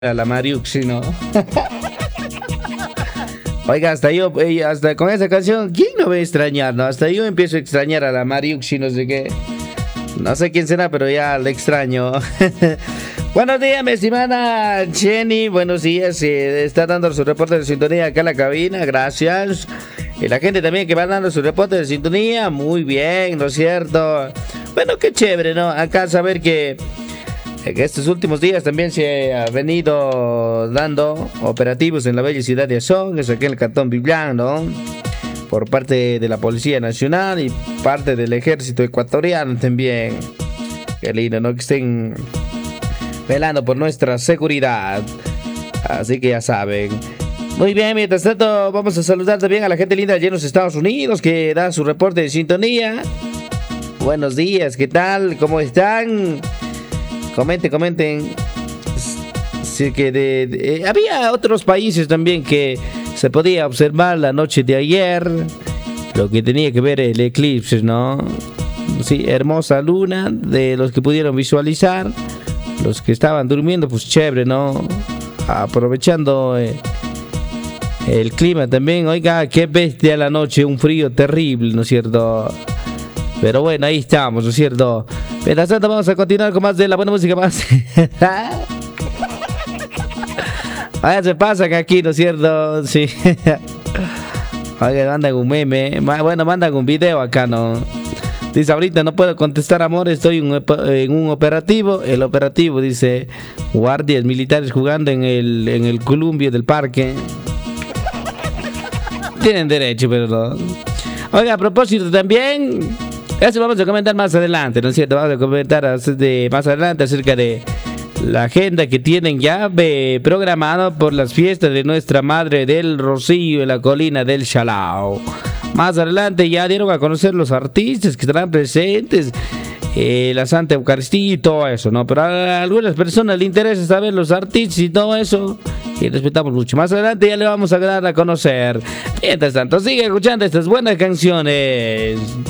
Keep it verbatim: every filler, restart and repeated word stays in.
a la Mariuxi, ¿no? Oiga, hasta yo, eh, hasta con esa canción, ¿quién no va a extrañar, no? Hasta yo empiezo a extrañar a la Mariuxi, no sé qué. No sé quién será, pero ya le extraño. Buenos días, mi estimada Jenny. Buenos días. Eh, está dando su reporte de sintonía acá en la cabina. Gracias. Y la gente también que va dando su reporte de sintonía. Muy bien, ¿no es cierto? Bueno, qué chévere, ¿no? Acá saber que, que estos últimos días también se ha venido dando operativos en la bella ciudad de Azón, que es aquí en el Cantón Biblián, ¿no? Por parte de la Policía Nacional y parte del Ejército Ecuatoriano también. Qué lindo, ¿no? Que estén velando por nuestra seguridad. Así que ya saben. Muy bien, mientras tanto vamos a saludar también a la gente linda allí en los Estados Unidos que da su reporte de sintonía. Buenos días, ¿qué tal? ¿Cómo están? Comenten, comenten. Sí, que de, de, eh, había otros países también que se podía observar la noche de ayer, lo que tenía que ver el eclipse, ¿no? Sí, hermosa luna, de los que pudieron visualizar, los que estaban durmiendo, pues chévere, ¿no? Aprovechando eh, el clima también. Oiga, qué bestia la noche, un frío terrible, ¿no es cierto? Pero bueno, ahí estamos, ¿no es cierto? Mientras tanto vamos a continuar con más de la buena música más. Vaya, se pasan aquí, ¿no es cierto? Sí. Oiga, mandan un meme. Bueno, mandan un video acá, ¿no? Dice, ahorita no puedo contestar, amor, estoy en un, en un operativo. El operativo, dice, guardias militares jugando en el, en el columpio del parque. Tienen derecho, pero no. Oiga, a propósito también, eso vamos a comentar más adelante, ¿no es cierto? Vamos a comentar de, más adelante acerca de la agenda que tienen ya eh, programada por las fiestas de Nuestra Madre del Rocío en la colina del Chalao. Más adelante ya dieron a conocer los artistas que estarán presentes, eh, la Santa Eucaristía y todo eso, ¿no? Pero a algunas personas les interesa saber los artistas y todo eso, y respetamos mucho. Más adelante ya le vamos a dar a conocer. Mientras tanto, sigue escuchando estas buenas canciones.